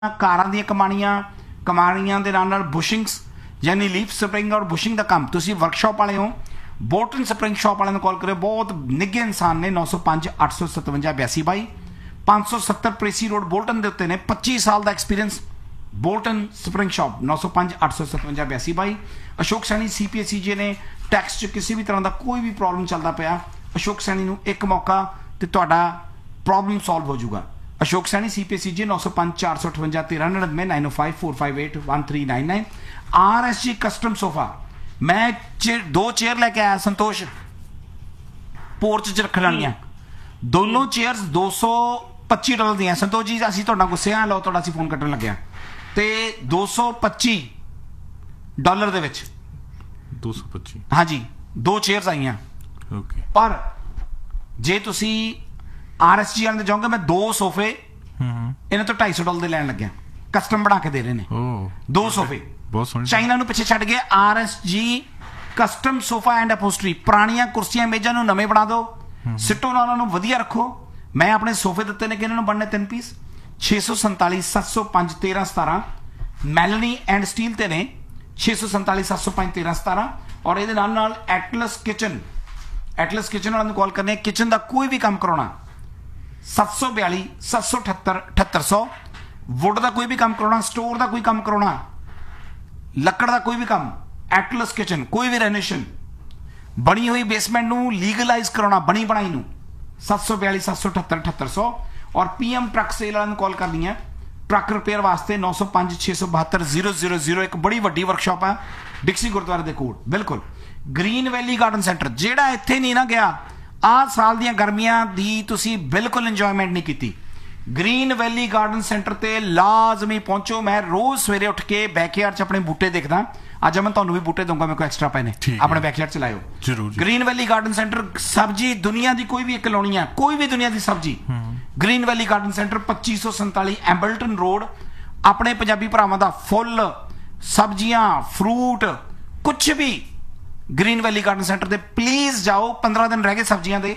ਕਾਰਾਂ ਦੀਆਂ ਕਮਾਣੀਆਂ ਦੇ ਨਾਲ ਬੁਸ਼ਿੰਗਸ ਯਾਨੀ ਲੀਫ ਸਪਰਿੰਗ ਔਰ ਬੁਸ਼ਿੰਗ ਦਾ ਕੰਮ ਤੁਸੀਂ ਵਰਕਸ਼ਾਪ ਵਾਲੇ ਹੋ ਬੋਲਟਨ ਸਪਰਿੰਗ ਸ਼ਾਪ ਵਾਲਿਆਂ ਨੂੰ ਕਾਲ ਕਰਿਓ। ਬਹੁਤ ਨਿੱਘੇ ਇਨਸਾਨ ਨੇ। 905 857 82 570 ਪ੍ਰੇਸੀ ਰੋਡ ਬੋਲਟਨ ਦੇ ਉੱਤੇ ਨੇ। 25 ਸਾਲ ਦਾ experience. Bolton spring shop 905 857 82 Ashok Saini CPSCJ ਨੇ ਟੈਕਸ 'ਚ ਕਿਸੇ ਵੀ ਤਰ੍ਹਾਂ ਦਾ ਕੋਈ ਵੀ ਪ੍ਰੋਬਲਮ ਚੱਲਦਾ ਪਿਆ ਅਸ਼ੋਕ ਸੈਣੀ ਨੂੰ ਇੱਕ ਮੌਕਾ ਤੇ ਤੁਹਾਡਾ ਪ੍ਰੋਬਲਮ ਸੋਲਵ ਹੋ ਜਾਊਗਾ। Ashok Saini CPSCJ 905 458 1399 905 458 1399। RSG custom sofa मैं 2 चेयर लेके आया संतोष पोर्च च रख लानियां दोनों चेयर्स $225 दी संतोष जी असं तुहाडा गुस्से हाँ लो तुहाडा असीं फोन कट्टन लगे ते $225 दे विच 225 हाँ जी 2 चेयर्स आईयां ओके पर जे तुसी RSG वाले जाऊंगा मैं 2 सोफे इन्हें तो $250 दे लैन लग्या कस्टम बना के दे रहे ने 2 सोफे चाइना नूं पिछे छड्ड गए। RSG कस्टम सोफा एंड अपहोस्टरी पुरानियां कुर्सियां मेजां नूं नवें बना दो सिटो ना उन्हां नूं वधिया रखो। मैं अपने सोफे दिते ने कि इन्हां नूं बनने 3 पीस 647 705 13 17 मैलनी एंड स्टील ते ने 647 705 13 17 और इहदे नाल एटलस किचन वालों नूं कॉल करने किचन का कोई भी काम कराउणा 742 778 7800 वुड का कोई भी काम कराना स्टोर का कोई काम कराना लकड़ का कोई भी काम एटलस किचन कोई भी रेनोवेशन बनी हुई बेसमेंट नूं लीगलाइज कराना बनी बनाई नूं 742 778 7800 और PM ट्रक सेल वालों कॉल करनी है ट्रक रिपेयर वास्ते 905 672 000 एक बड़ी वड्डी वर्कशॉप है डिक्सी गुरुद्वारे दे कोल बिल्कुल। ग्रीन वैली गार्डन सेंटर जेड़ा इत्थे नहीं ना गया आह साल दियां गर्मियां दी तुसी बिल्कुल इंजॉयमेंट नहीं की। ग्रीन वैली गार्डन सेंटर ते लाजमी पहुंचो। मैं रोज सवेरे उठ के बैकयार्ड च अपने बूटे देखदा अज मैं तुहानूं भी बूटे दूंगा मेरे को एक्स्ट्रा पैने अपने बैकयार्ड च लाओ जरूर। ग्रीन वैली गार्डन सेंटर सब्जी दुनिया की कोई भी एक लाउणी है कोई भी दुनिया की सब्जी green valley garden centre 2547 एम्बलटन road अपने पंजाबी भरावां दा फुल सब्जियां फ्रूट कुछ भी green valley garden centre they please जाओ। 15 दिन रह गए सब्जियां दे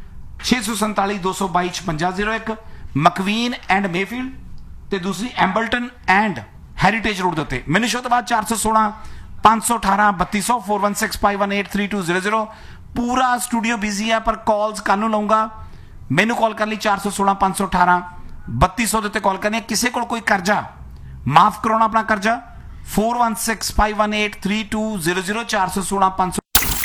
647 222 5601 मकवीन एंड मेफील्ड ते दूसरी एम्बलटन एंड हैरीटेज रोड दे उत्ते। मैनू शो तो बाद 416 518 3200 416 518 3200 पूरा स्टूडियो बिजी है पर कॉल्स कल नूं लऊंगा। मैनू कॉल कर ली 416 518 3200 दे उत्ते कॉल करनी। किसी को कोई कर्जा माफ कराउणा अपना कर्जा 416 518 3200 416 518